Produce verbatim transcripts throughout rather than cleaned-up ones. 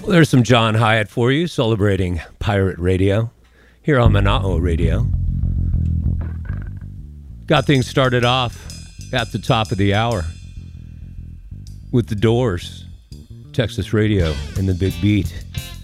Well, there's some John Hyatt for you, celebrating pirate radio here on Mana'o Radio. Got things started off at the top of the hour with the Doors, Texas Radio, and the Big Beat.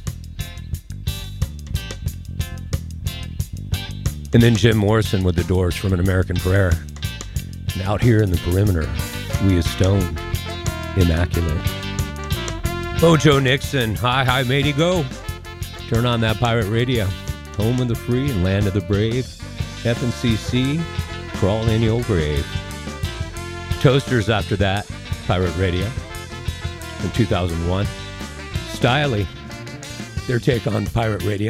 And then Jim Morrison with the Doors from An American Prayer. And out here in the perimeter, we is stoned, immaculate. Oh, Joe Nixon, hi, hi, matey, go. Turn on that pirate radio. Home of the free and land of the brave. F N C C, crawl in your grave. Toasters after that, pirate radio in two thousand one. Stiley, their take on pirate radio.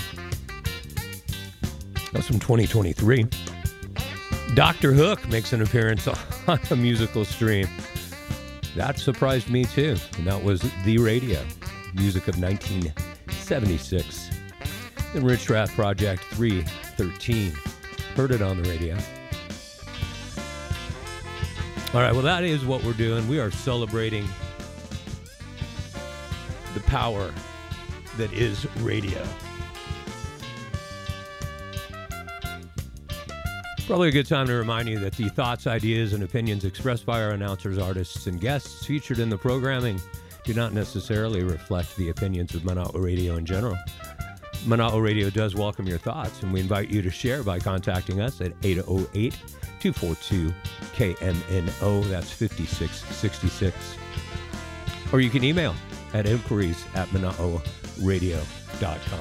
That's from twenty twenty-three. Doctor Hook makes an appearance on a musical stream. That surprised me too, and that was The Radio, music of nineteen seventy-six. The Rich Rat Project three thirteen, heard it on the radio. All right, well, that is what we're doing. We are celebrating the power that is radio. Probably a good time to remind you that the thoughts, ideas, and opinions expressed by our announcers, artists, and guests featured in the programming do not necessarily reflect the opinions of Mana'o Radio in general. Mana'o Radio does welcome your thoughts, and we invite you to share by contacting us at eight oh eight, two four two, K M N O. That's fifty-six sixty-six. Or you can email at inquiries at mana'o radio dot com.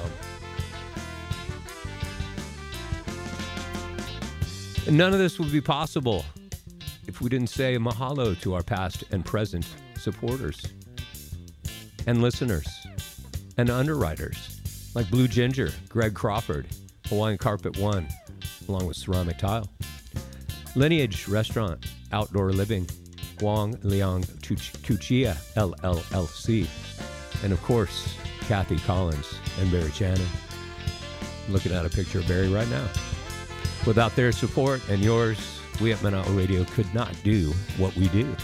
And none of this would be possible if we didn't say mahalo to our past and present supporters and listeners and underwriters like Blue Ginger, Greg Crawford, Hawaiian Carpet One, along with Ceramic Tile, Lineage Restaurant, Outdoor Living, Wong Liang Kuchia, L L L C, and of course, Kathy Collins and Barry Channon. I'm looking at a picture of Barry right now. Without their support and yours, we at Mana'o Radio could not do what we do.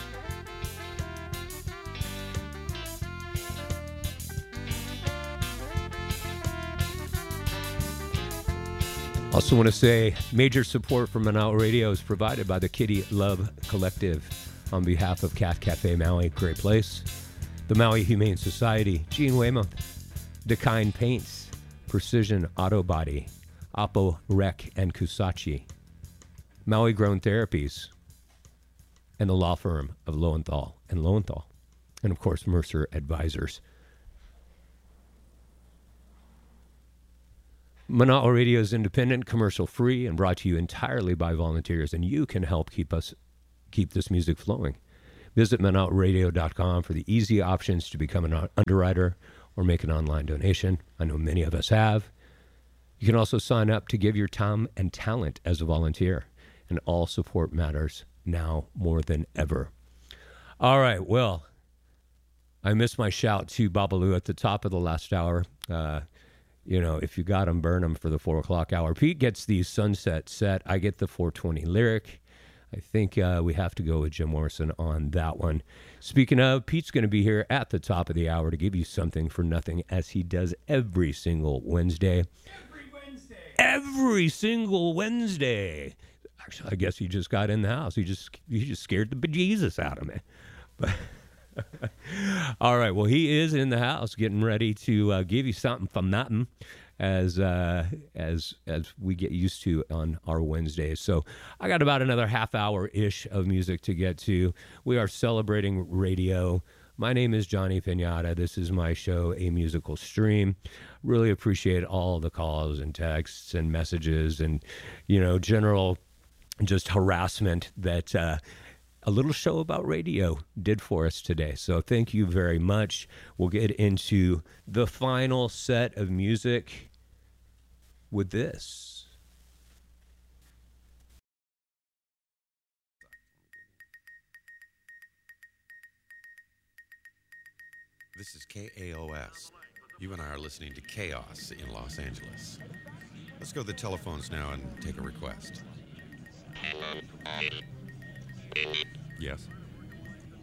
Also want to say major support for Mana'o Radio is provided by the Kitty Love Collective on behalf of Cat Cafe Maui, Great Place, the Maui Humane Society, Gene Weymouth, Dakine Paints, Precision Auto Body, Oppo Rec and Kusachi, Maui Grown Therapies, and the law firm of Lowenthal and Lowenthal, and of course Mercer Advisors. Mana'o Radio is independent, commercial-free, and brought to you entirely by volunteers, and you can help keep us keep this music flowing. Visit mana'o radio dot com for the easy options to become an underwriter or make an online donation. I know many of us have. You can also sign up to give your time and talent as a volunteer, and all support matters now more than ever. All right, well, I missed my shout to Babalu at the top of the last hour. Uh, you know, if you got them, burn them for the four o'clock hour. Pete gets the sunset set. I get the four twenty lyric. I think uh, we have to go with Jim Morrison on that one. Speaking of, Pete's going to be here at the top of the hour to give you something for nothing, as he does every single Wednesday. Every single Wednesday. Actually, I guess he just got in the house. He just he just scared the bejesus out of me. But all right, well, he is in the house getting ready to uh, give you something from nothing, as uh, as as we get used to on our Wednesdays. So I got about another half hour-ish of music to get to. We are celebrating radio. My name is Johnny Piñata. This is my show, A Musical Stream. Really appreciate all the calls and texts and messages and, you know, general just harassment that uh, a little show about radio did for us today. So thank you very much. We'll get into the final set of music with this. This is K A O S. You and I are listening to Chaos in Los Angeles. Let's go to the telephones now and take a request. Yes?